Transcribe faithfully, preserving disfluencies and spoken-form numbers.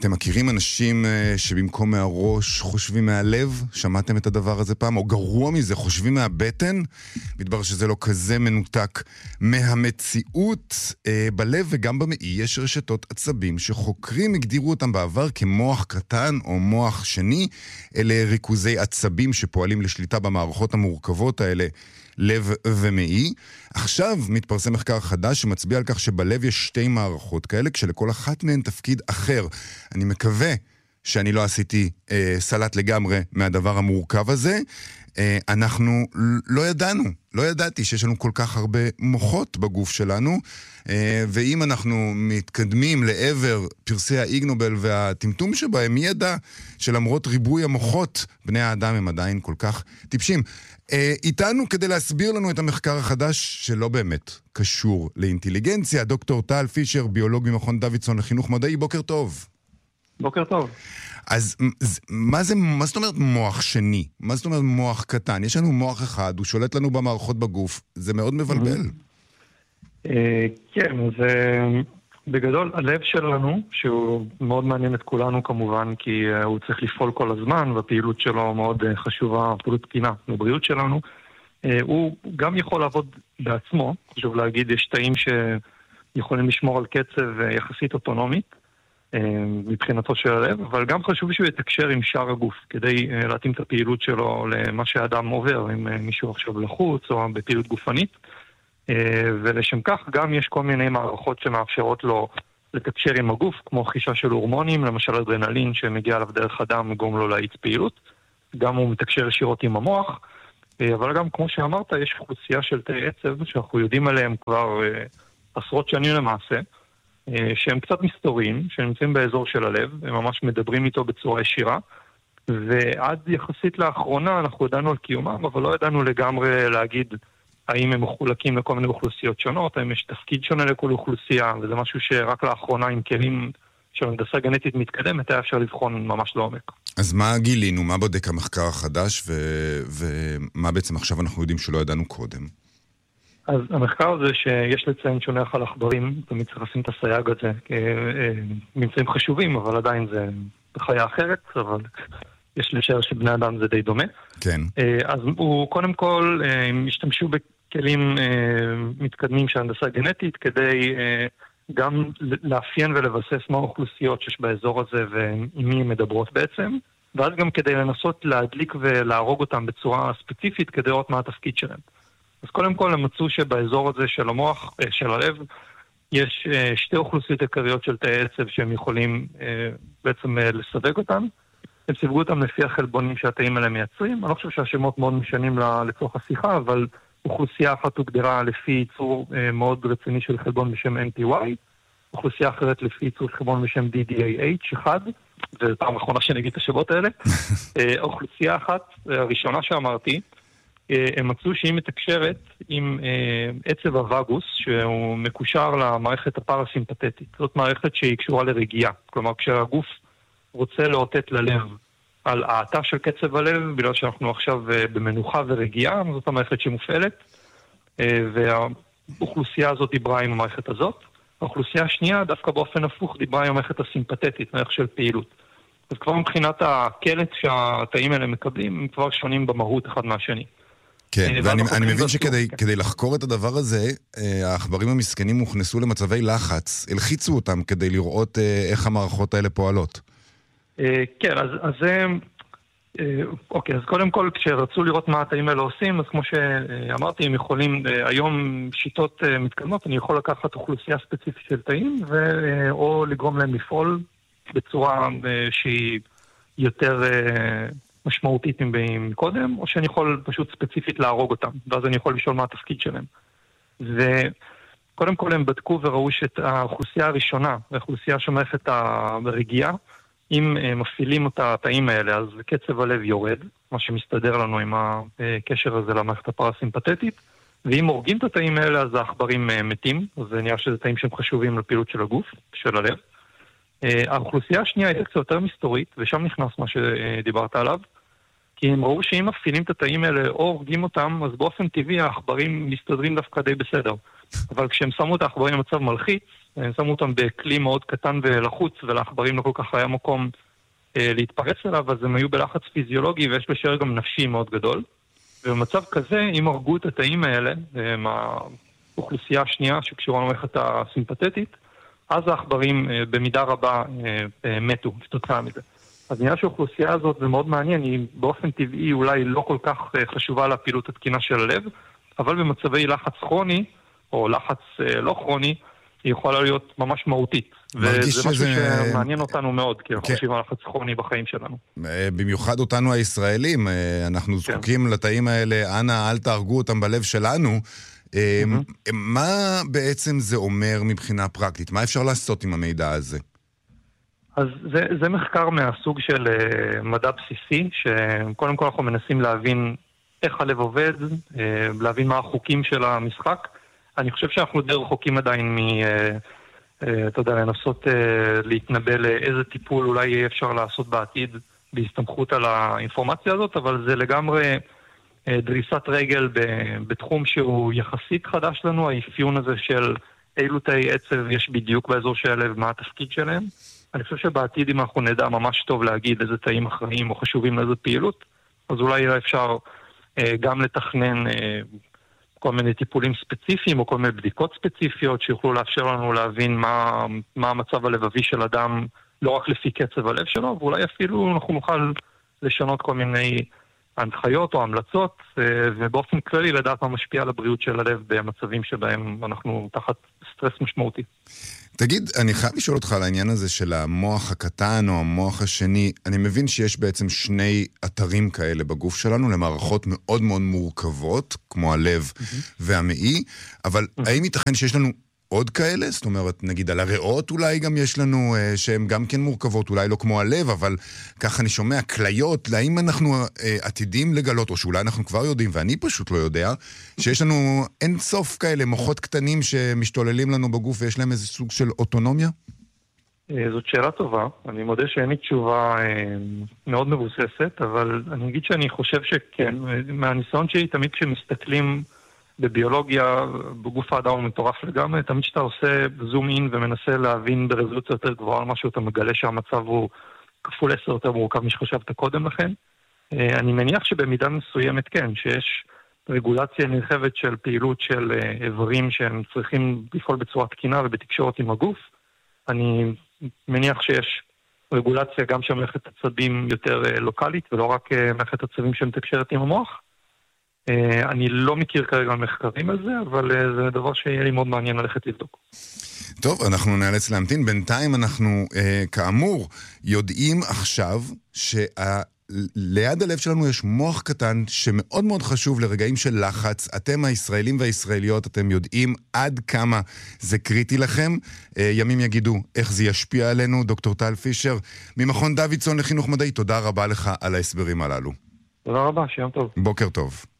אתם מכירים אנשים שבמקום מהראש חושבים מהלב? שמעתם את הדבר הזה פעם? או גרוע מזה, חושבים מהבטן? מתברר שזה לא כזה מנותק מהמציאות. בלב וגם במעי יש רשתות עצבים שחוקרים הגדירו אותם בעבר כמוח קטן או מוח שני. אלה ריכוזי עצבים שפועלים לשליטה במערכות המורכבות האלה, לב ומעי. עכשיו מתפרסם מחקר חדש שמצביע על כך שבלב יש שתי מערכות כאלה, כשלכל אחת מהן תפקיד אחר. אני מקווה שאני לא עשיתי אה, סלט לגמרי מהדבר המורכב הזה. אה, אנחנו לא ידענו, לא ידעתי שיש לנו כל כך הרבה מוחות בגוף שלנו, אה, ואם אנחנו מתקדמים לעבר פרסי האיג נובל והטמטום שבהם, מי ידע שלמרות ריבוי המוחות, בני האדם הם עדיין כל כך טיפשים. איתנו כדי להסביר לנו את המחקר החדש שלא באמת קשור לאינטליגנציה, דוקטור טל פישר, ביולוג במכון דוידסון לחינוך מדעי. בוקר טוב. בוקר טוב. אז מה זה, מה זאת אומרת מוח שני? מה זאת אומרת מוח קטן? יש לנו מוח אחד, הוא שולט לנו במערכות בגוף. זה מאוד מבלבל. כן, זה בגדול הלב שלנו, שהוא מאוד מעניין את כולנו כמובן, כי הוא צריך לפעול כל הזמן, והפעילות שלו מאוד חשובה, פעילות תקינה לבריאות שלנו. הוא גם יכול לעבוד בעצמו, חשוב להגיד, יש תאים שיכולים לשמור על קצב יחסית אוטונומית, מבחינתו של הלב, אבל גם חשוב שהוא יתקשר עם שאר הגוף, כדי להתאים את הפעילות שלו למה שהאדם עובר, אם מישהו עכשיו לחוץ או בפעילות גופנית. ולשם כך גם יש כל מיני מערכות שמאפשרות לו לתקשר עם הגוף, כמו חישה של הורמונים, למשל אדרנלין שמגיע אליו דרך הדם וגורם לו להאיץ פעילות. גם הוא מתקשר ישירות עם המוח, אבל גם כמו שאמרת, יש אוכלוסייה של תאי עצב שאנחנו יודעים עליהם כבר עשרות שנים למעשה, שהם קצת מסתוריים, שנמצאים באזור של הלב, הם ממש מדברים איתו בצורה ישירה, ועד יחסית לאחרונה אנחנו ידענו על קיומם, אבל לא ידענו לגמרי להגיד האם הם מחולקים לכל מיני אוכלוסיות שונות, האם יש תפקיד שונה לכל אוכלוסייה, וזה משהו שרק לאחרונה עם כלים של הנדסה גנטית מתקדמת היה אפשר לבחון ממש לעומק. אז מה גילינו? מה בודק המחקר החדש, ו- ומה בעצם עכשיו אנחנו יודעים שלא ידענו קודם? אז המחקר הזה שיש לציין שונח על עכברים, תמיד צריך לשים את הסייג הזה, ממצאים חשובים, אבל עדיין זה בחיה אחרת, אבל יש לשער שבני אדם זה די דומה. כן. אז הוא קודם כל השתמשו בכלים מתקדמים של הנדסה גנטית, כדי גם לאפיין ולבסס מה האוכלוסיות שיש באזור הזה ועם מי הן מדברות בעצם, ואז גם כדי לנסות להדליק ולהרוג אותם בצורה ספציפית כדי לראות מה התפקיד שלהם. אז קודם כל הם מצאו שבאזור הזה של המוח, של הלב, יש שתי אוכלוסיות עיקריות של תאי עצב שהם יכולים בעצם לסווג אותם. הם סיווגו אותם לפי החלבונים שהתאים האלה מייצרים. אני לא חושב שהשמות מאוד משנים לצורך השיחה, אבל אוכלוסייה אחת הוגדרה לפי ייצור מאוד רציני של חלבון בשם אן פי וואי, אוכלוסייה אחרת לפי ייצור חלבון בשם די די איי אייץ' אחד, זו פעם אחרונה שאני אגיד את השמות האלה. אוכלוסייה אחת, הראשונה שאמרתי, הם מצאו שהיא מתקשרת עם עצב הווגוס, שהוא מקושר למערכת הפרסימפטית. זאת מערכת שהיא קשורה לרגיעה. כלומר, כשהגוף רוצה לאותת ללב על האטה של קצב הלב, בגלל שאנחנו עכשיו במנוחה ורגיעה, זאת המערכת שמופעלת, והאוכלוסייה הזאת דיברה עם המערכת הזאת. האוכלוסייה השנייה, דווקא באופן הפוך, דיברה עם המערכת הסימפטית, מערכת של פעילות. אז כבר מבחינת הקלט שהתאים האלה מקבלים, הם כבר שונים במהות אחד מהשני. כן, ואני מבין שכדי לחקור את הדבר הזה, העכברים המסכנים הוכנסו למצבי לחץ, הלחיצו אותם כדי לראות איך המערכות האלה פועלות. כן, אז זה... אוקיי, אז קודם כל, כשרצו לראות מה התאים האלה עושים, אז כמו שאמרתי, הם יכולים, היום שיטות מתקדמות, אני יכול לקחת אוכלוסייה ספציפית של תאים, או לגרום להם לפעול בצורה שהיא יותר משמעותית מקודם, או שאני יכול פשוט ספציפית להרוג אותם, ואז אני יכול לשאול מה התפקיד שלהם. וקודם כל הם בדקו וראו שאת האוכלוסייה הראשונה, האוכלוסייה שמערכת הרגיעה, אם מפעילים את התאים האלה, אז קצב הלב יורד, מה שמסתדר לנו עם הקשר הזה למערכת הפרסימפטית, ואם הורגים את התאים האלה, אז העכברים מתים, אז זה נראה שזה תאים שהם חשובים לפעילות של הגוף, של הלב. האוכלוסייה השנייה הייתה קצת יותר מסתורית, ושם נכנס מה שדיברת עליו, כי הם ראו שאם מפעילים את התאים האלה או הורגים אותם, אז באופן טבעי העכברים מסתדרים דווקא די בסדר. אבל כשהם שמו את העכברים במצב מלחיץ, הם שמו אותם בכלי מאוד קטן ולחוץ, ולעכברים לא כל כך היה מקום אה, להתפרץ אליו, אז הם היו בלחץ פיזיולוגי, ויש בשיר גם נפשי מאוד גדול. ובמצב כזה, אם הרגו את התאים האלה, מהאוכלוסייה השנייה שקשורה למערכת הסימפתטית, אז העכברים אה, במידה רבה אה, אה, מתו, כתוצאה מזה. אז נראה שהאוכלוסייה הזאת זה מאוד מעניין, היא באופן טבעי אולי לא כל כך אה, חשובה לפעילות התקינה של הלב, אבל במצבי לחץ כרוני, או לחץ אה, לא כרוני, היא יכולה להיות ממש מהותית. וזה משהו שמעניין אותנו מאוד, כי אנחנו חושבים על לחץ כרוני בחיים שלנו. במיוחד אותנו הישראלים, אנחנו זקוקים לתאים האלה, אנא, אל תהרגו אותם בלב שלנו. מה בעצם זה אומר מבחינה פרקטית? מה אפשר לעשות עם המידע הזה? אז זה, זה מחקר מהסוג של מדע בסיסי, שקודם כל אנחנו מנסים להבין איך הלב עובד, להבין מה החוקים של המשחק. אני חושב שאנחנו די רחוקים עדיין מ... אתה יודע, לנסות להתנבא לאיזה טיפול אולי יהיה אפשר לעשות בעתיד בהסתמכות על האינפורמציה הזאת, אבל זה לגמרי דריסת רגל בתחום שהוא יחסית חדש לנו, האפיון הזה של אילו תאי עצב יש בדיוק באזור של הלב, מה התפקיד שלהם. אני חושב שבעתיד אם אנחנו נדע ממש טוב להגיד איזה תאים אחראים או חשובים לאיזה פעילות, אז אולי יהיה אפשר גם לתכנן כל מיני טיפולים ספציפיים או כל מיני בדיקות ספציפיות שיוכלו לאפשר לנו להבין מה, מה המצב הלבבי של אדם, לא רק לפי קצב הלב שלו, ואולי אפילו אנחנו נוכל לשנות כל מיני הנחיות או המלצות, ובאופן כללי לדעת מה משפיע על הבריאות של הלב במצבים שבהם אנחנו תחת סטרס משמעותי. תגיד, אני חייב לשאול אותך על העניין הזה של המוח הקטן או המוח השני. אני מבין שיש בעצם שני אתרים כאלה בגוף שלנו, למערכות מאוד מאוד מורכבות, כמו הלב mm-hmm. והמעי, אבל mm-hmm. האם ייתכן שיש לנו עוד כאלה? זאת אומרת, נגיד על הריאות אולי גם יש לנו, אה, שהן גם כן מורכבות, אולי לא כמו הלב, אבל ככה אני שומע, כליות, האם אנחנו אה, עתידים לגלות, או שאולי אנחנו כבר יודעים, ואני פשוט לא יודע, שיש לנו אין סוף כאלה מוחות קטנים שמשתוללים לנו בגוף, ויש להם איזה סוג של אוטונומיה? זאת שאלה טובה. אני מודה שאין לי תשובה אה, מאוד מבוססת, אבל אני אגיד שאני חושב שכן. מהניסיון שלי, תמיד כשמסתכלים בביולוגיה, בגוף האדם הוא מטורף לגמרי, תמיד שאתה עושה זום אין ומנסה להבין ברזולוציה יותר גבוהה על משהו, אתה מגלה שהמצב הוא כפול עשר יותר מורכב משחשבת קודם לכן. אני מניח שבמידה מסוימת כן, שיש רגולציה נרחבת של פעילות של איברים שהם צריכים לפעול בצורה תקינה ובתקשורת עם הגוף. אני מניח שיש רגולציה גם של מערכת עצבים יותר לוקלית, ולא רק מערכת עצבים שמתקשרת עם המוח. אני לא מכיר כרגע מחקרים על זה, אבל זה דבר שיהיה לי מאוד מעניין ללכת לבדוק. טוב, אנחנו נאלץ להמתין. בינתיים אנחנו, כאמור, יודעים עכשיו שליד הלב שלנו יש מוח קטן שמאוד מאוד חשוב לרגעים של לחץ. אתם הישראלים והישראליות, אתם יודעים עד כמה זה קריטי לכם. ימים יגידו איך זה ישפיע עלינו. דוקטור טל פישר, ממכון דוידסון לחינוך מדעי, תודה רבה לך על ההסברים הללו. תודה רבה, שיום טוב. בוקר טוב.